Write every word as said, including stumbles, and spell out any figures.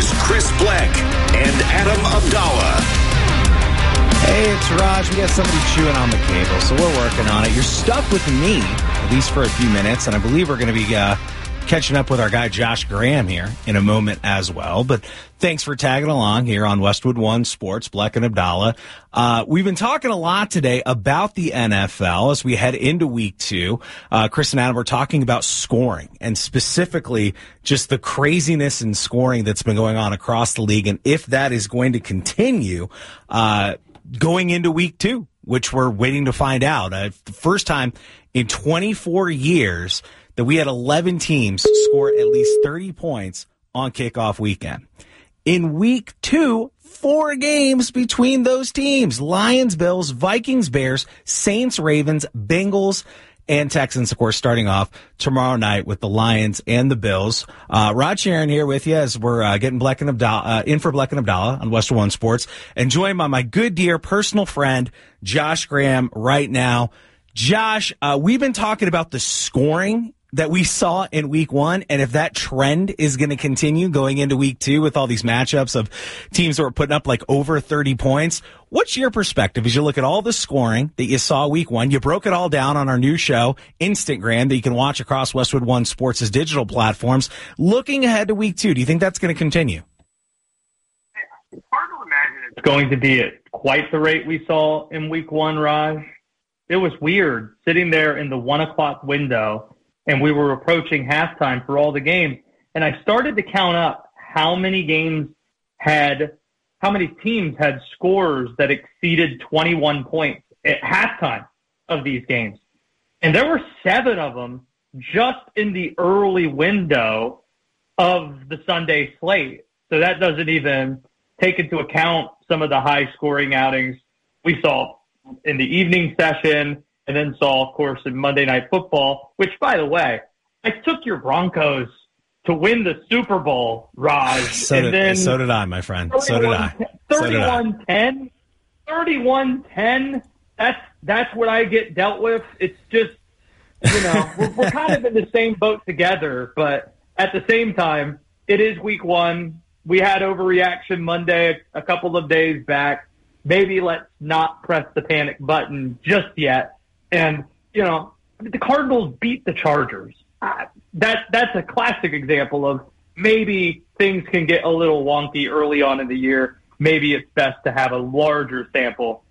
Here's Chris Black and Adam Abdallah. Hey, it's Raj. We got somebody chewing on the cable, so we're working on it. You're stuck with me, at least for a few minutes, and I believe we're going to be uh, catching up with our guy Josh Graham here in a moment as well. But thanks for tagging along here on Westwood One Sports, Black and Abdallah. Uh, we've been talking a lot today about the N F L as we head into week two. Uh, Chris and Adam were talking about scoring and specifically just the craziness in scoring that's been going on across the league. And if that is going to continue, uh, going into week two, which we're waiting to find out. Uh, the first time in twenty-four years that we had eleven teams score at least thirty points on kickoff weekend. In week two, four games between those teams. Lions, Bills, Vikings, Bears, Saints, Ravens, Bengals, and Texans, of course, starting off tomorrow night with the Lions and the Bills. Uh, Rod Sharon here with you as we're uh, getting Black and Abdallah, uh, in for Black and Abdallah on Western One Sports, and joined by my good dear personal friend, Josh Graham, right now. Josh, uh, we've been talking about the scoring that we saw in week one, and if that trend is going to continue going into week two with all these matchups of teams that were putting up like over thirty points, what's your perspective as you look at all the scoring that you saw week one? You broke it all down on our new show, Instantgram, that you can watch across Westwood One Sports' digital platforms. Looking ahead to week two, do you think that's going to continue? It's hard to imagine it's going to be at quite the rate we saw in week one, Raj. It was weird sitting there in the one o'clock window, and we were approaching halftime for all the games. And I started to count up how many games had, how many teams had scores that exceeded twenty-one points at halftime of these games. And there were seven of them just in the early window of the Sunday slate. So that doesn't even take into account some of the high scoring outings we saw in the evening session, and then saw, of course, in Monday Night Football, which, by the way, I took your Broncos to win the Super Bowl, Raj. So, and did, then so did I, my friend. So did I. thirty-one ten. thirty-one ten. That's, that's what I get dealt with. It's just, you know, we're, we're kind of in the same boat together, but at the same time, it is week one. We had overreaction Monday a couple of days back. Maybe let's not press the panic button just yet. And, you know, the Cardinals beat the Chargers. Uh, that That's a classic example of maybe things can get a little wonky early on in the year. Maybe it's best to have a larger sample